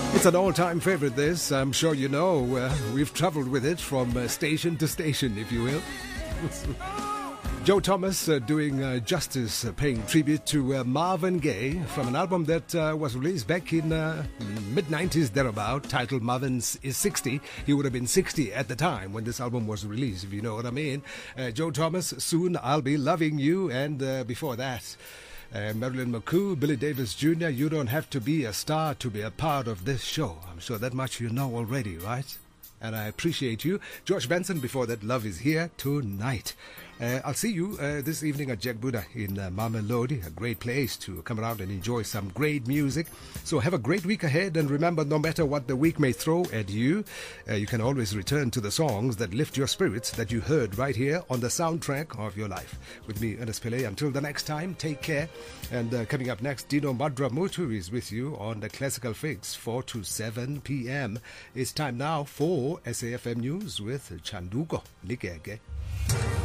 It's an all-time favorite, this. I'm sure you know. We've traveled with it from station to station, if you will. Joe Thomas doing justice, paying tribute to Marvin Gaye from an album that was released back in mid-90s thereabout, titled Marvin is 60. He would have been 60 at the time when this album was released, if you know what I mean. Joe Thomas, Soon I'll Be Loving You, and before that, Marilyn McCoo, Billy Davis Jr., You Don't Have to Be a Star to be a part of this show. I'm sure that much you know already, right? And I appreciate you. George Benson, before that, Love Is Here Tonight. I'll see you this evening at Jack Buddha in Mamelodi, a great place to come around and enjoy some great music. So have a great week ahead, and remember, no matter what the week may throw at you, you can always return to the songs that lift your spirits that you heard right here on the soundtrack of your life. With me, Ernest Pillay. Until the next time, take care. And coming up next, Dino Madramutu is with you on the Classical Fix, 4 to 7 p.m. It's time now for SAFM News with Chanduko Nikege.